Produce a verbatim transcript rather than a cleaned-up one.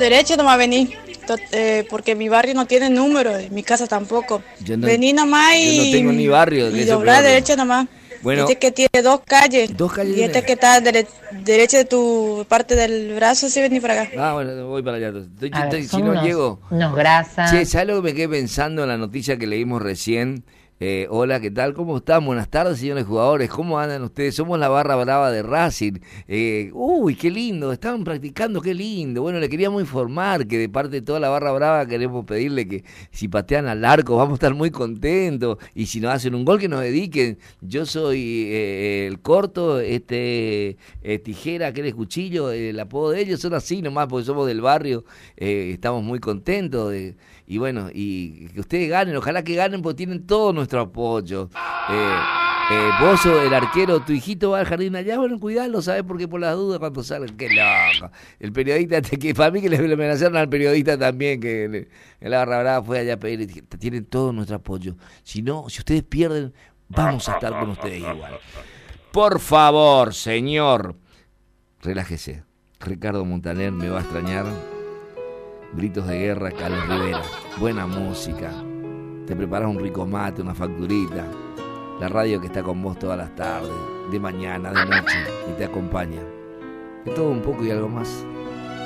derecho nomás vení, to- eh, porque mi barrio no tiene número, y mi casa tampoco. Yo no- Vení nomás y, yo no tengo ni barrio, que y eso es doblar peor. derecho nomás. Bueno. Este que tiene dos calles, Dos calles y este de- que está dere- derecho de tu parte del brazo, sí vení para acá. Ah, bueno, voy para allá. Estoy, A ver, estoy- son si no unos, llego. unos grasas. Che, ¿sabes lo que me quedé pensando en la noticia que leímos recién? Eh, hola, ¿qué tal? ¿Cómo están? Buenas tardes, señores jugadores. ¿Cómo andan ustedes? Somos la barra brava de Racing. Eh, uy, qué lindo. Estaban practicando, qué lindo. Bueno, le queríamos informar que de parte de toda la barra brava queremos pedirle que si patean al arco vamos a estar muy contentos. Y si nos hacen un gol, que nos dediquen. Yo soy eh, el corto, este eh, tijera, aquel es cuchillo. Eh, el apodo de ellos son así nomás porque somos del barrio. Eh, estamos muy contentos de... Y bueno, y que ustedes ganen, ojalá que ganen porque tienen todo nuestro apoyo. Eh, eh, vos sos el arquero, tu hijito va al jardín allá, bueno, cuidalo, ¿sabes? Porque por las dudas cuando salgan, qué loco. El periodista, que para mí que le amenazaron al periodista también, que en la barra brava fue allá a pedir, tienen todo nuestro apoyo. Si no, si ustedes pierden, vamos a estar con ustedes igual. Por favor, señor, relájese. Ricardo Montaner me va a extrañar. Gritos de guerra, Carlos Rivera. Buena música. Te preparas un rico mate, una facturita. La radio que está con vos todas las tardes, de mañana, de noche, y te acompaña. De todo un poco y algo más.